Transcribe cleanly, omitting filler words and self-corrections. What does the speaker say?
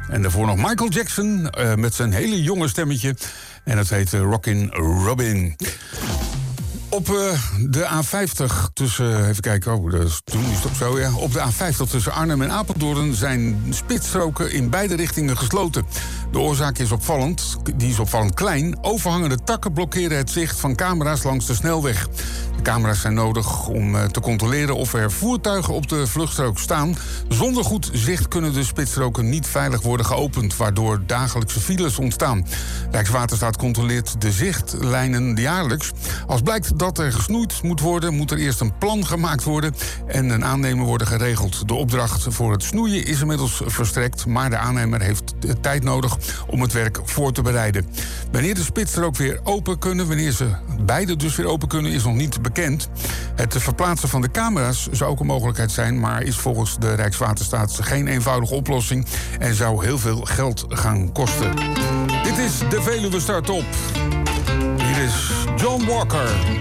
En daarvoor nog Michael Jackson met zijn hele jonge stemmetje. En dat heet Rockin' Robin. Op de A50 tussen, even kijken, toen is het op zo, ja. Op de A50 tussen Arnhem en Apeldoorn zijn spitsstroken in beide richtingen gesloten. De oorzaak is opvallend, die is opvallend klein. Overhangende takken blokkeren het zicht van camera's langs de snelweg. De camera's zijn nodig om te controleren of er voertuigen op de vluchtstrook staan. Zonder goed zicht kunnen de spitsstroken niet veilig worden geopend, waardoor dagelijkse files ontstaan. Rijkswaterstaat controleert de zichtlijnen jaarlijks. Als blijkt dat er gesnoeid moet worden, moet er eerst een plan gemaakt worden en een aannemer worden geregeld. De opdracht voor het snoeien is inmiddels verstrekt, maar de aannemer heeft tijd nodig om het werk voor te bereiden. Wanneer de spitsstrook weer open kunnen, wanneer ze beide dus weer open kunnen, is nog niet bekend. Het verplaatsen van de camera's zou ook een mogelijkheid zijn, maar is volgens de Rijkswaterstaat geen eenvoudige oplossing en zou heel veel geld gaan kosten. Dit is de Veluwe Start Op. Hier is John Walker.